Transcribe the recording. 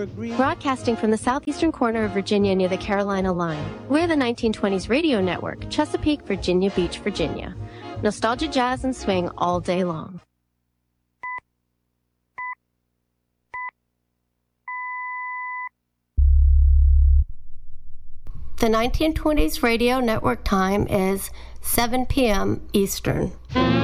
agree? Broadcasting from the southeastern corner of Virginia near the Carolina line, we're the 1920s radio network, Chesapeake, Virginia Beach, Virginia. Nostalgia, jazz, and swing all day long. The 1920s radio network time is 7 p.m. Eastern.